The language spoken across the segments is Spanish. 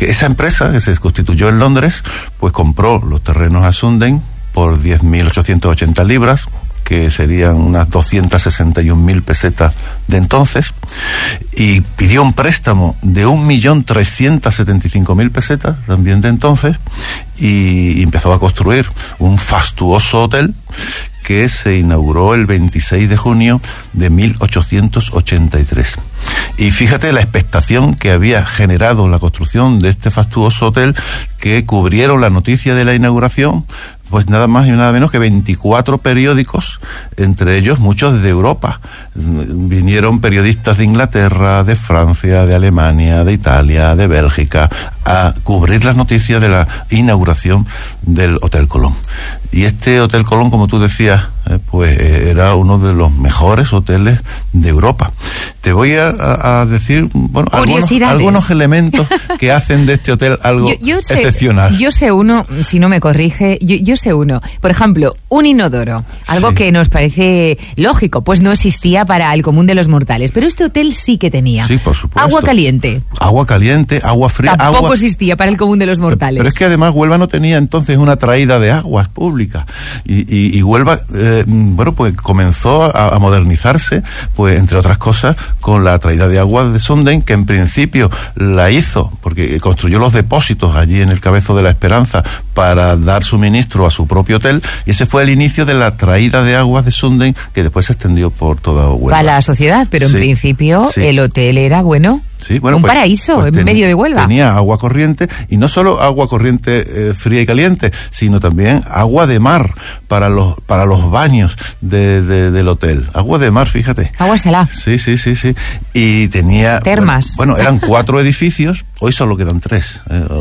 que esa empresa que se constituyó en Londres, pues compró los terrenos a Sundance por 10.880 libras, que serían unas 261.000 pesetas de entonces, y pidió un préstamo de 1.375.000 pesetas, también de entonces, y empezó a construir un fastuoso hotel que se inauguró el 26 de junio de 1883. Y fíjate la expectación que había generado la construcción de este fastuoso hotel, que cubrieron la noticia de la inauguración, pues nada más y nada menos que 24 periódicos, entre ellos muchos de Europa. Vinieron periodistas de Inglaterra, de Francia, de Alemania, de Italia, de Bélgica, a cubrir las noticias de la inauguración del Hotel Colón. Y este Hotel Colón, como tú decías, pues era uno de los mejores hoteles de Europa. Te voy a decir, bueno, algunos elementos que hacen de este hotel algo excepcional. Yo sé uno, si no me corrige, yo sé uno. Por ejemplo, un inodoro, algo que nos parece lógico, pues no existía para el común de los mortales, pero este hotel sí que tenía. Sí, por supuesto. Agua caliente, agua fría. Tampoco existía para el común de los mortales. Pero es que además Huelva no tenía entonces una traída de aguas públicas, y Huelva, pues comenzó a modernizarse, pues entre otras cosas, con la traída de agua de Sundance, que en principio la hizo porque construyó los depósitos allí en el Cabezo de la Esperanza para dar suministro a su propio hotel, y ese fue el inicio de la traída de aguas de Sundance, que después se extendió por toda Huelva. Para la sociedad, pero en principio el hotel era un paraíso en medio de Huelva. Tenía agua corriente, y no solo agua corriente fría y caliente, sino también agua de mar para los baños del hotel. Agua de mar, fíjate. Agua salada. Sí. Y tenía... termas. Eran 4 edificios, hoy solo quedan 3.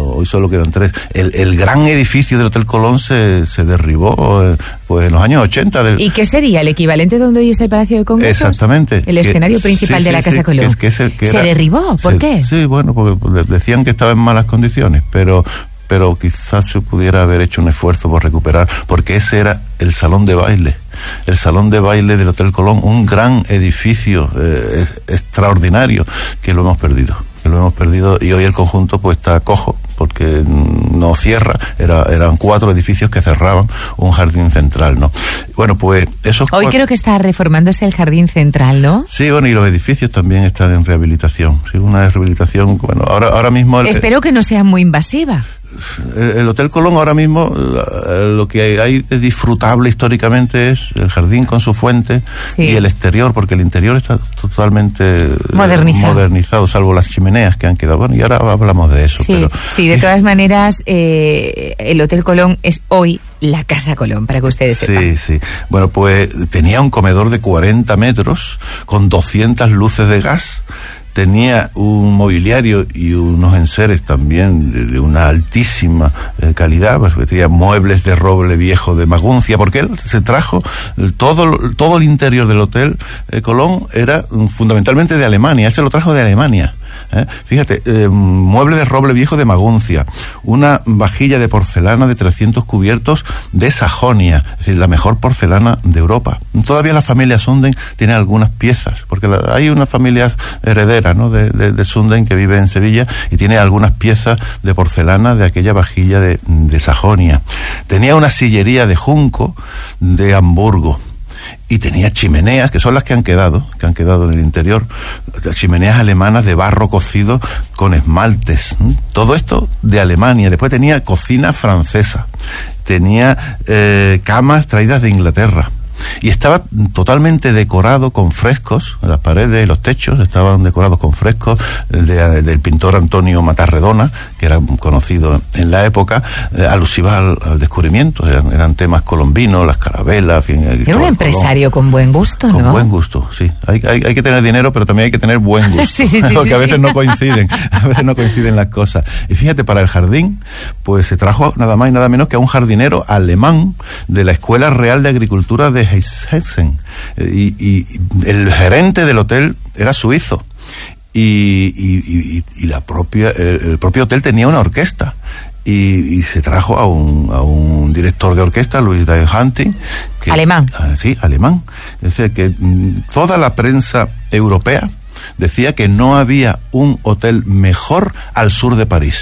El gran edificio del Hotel Colón se derribó pues en los años 80. ¿Y qué sería? ¿El equivalente donde hoy es el Palacio de Congresos? Exactamente. El escenario principal de la Casa Colón. ¿Se derribó? ¿Por qué? Sí, porque decían que estaba en malas condiciones, pero quizás se pudiera haber hecho un esfuerzo por recuperar, porque ese era el salón de baile. El salón de baile del Hotel Colón, un gran edificio extraordinario, que lo hemos perdido, y hoy el conjunto pues está cojo, porque no cierra. Eran 4 edificios que cerraban un jardín central, ¿no? Bueno, pues hoy creo que está reformándose el jardín central, ¿no? Sí, y los edificios también están en rehabilitación. Sí, una rehabilitación, ahora mismo... Espero que no sea muy invasiva. El Hotel Colón ahora mismo, lo que hay de disfrutable históricamente es el jardín con su fuente y el exterior, porque el interior está totalmente modernizado, salvo las chimeneas que han quedado. Y ahora hablamos de eso. De todas maneras, el Hotel Colón es hoy la Casa Colón, para que ustedes sepan. Sí. Bueno, pues tenía un comedor de 40 metros con 200 luces de gas. Tenía un mobiliario y unos enseres también de una altísima calidad, porque tenía muebles de roble viejo de Maguncia, porque él se trajo todo el interior del Hotel Colón era fundamentalmente de Alemania. Él se lo trajo de Alemania. Fíjate, mueble de roble viejo de Maguncia, una vajilla de porcelana de 300 cubiertos de Sajonia, es decir, la mejor porcelana de Europa. Todavía la familia Sundance tiene algunas piezas, porque hay unas familias herederas, ¿no?, de Sundance que vive en Sevilla, y tiene algunas piezas de porcelana de aquella vajilla de Sajonia. Tenía una sillería de junco de Hamburgo. Y tenía chimeneas, que son las que han quedado en el interior, chimeneas alemanas de barro cocido con esmaltes. Todo esto de Alemania. Después tenía cocina francesa, tenía camas traídas de Inglaterra. Y estaba totalmente decorado con frescos, las paredes y los techos estaban decorados con frescos del pintor Antonio Matarredona, que era conocido en la época, alusivas al descubrimiento. Eran temas colombinos, las carabelas, en fin. Era un empresario con buen gusto, ¿no? Con buen gusto, sí. Hay que tener dinero, pero también hay que tener buen gusto. Porque a veces no coinciden las cosas. Y fíjate, para el jardín, pues se trajo nada más y nada menos que a un jardinero alemán de la Escuela Real de Agricultura de Hessen, y el gerente del hotel era suizo, y el propio hotel tenía una orquesta, y se trajo a un director de orquesta, Louis David Hunting, alemán. Alemán. Es decir, que toda la prensa europea decía que no había un hotel mejor al sur de París.